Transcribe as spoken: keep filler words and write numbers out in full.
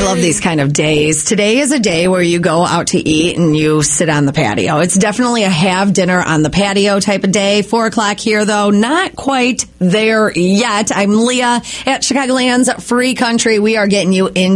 love these kind of days. Today is a day where you go out to eat and you sit on the patio. It's definitely a have dinner on the patio type of day. Four o'clock here, though. Not quite there yet. I'm Leah at Chicagoland's Free Country. We are getting you in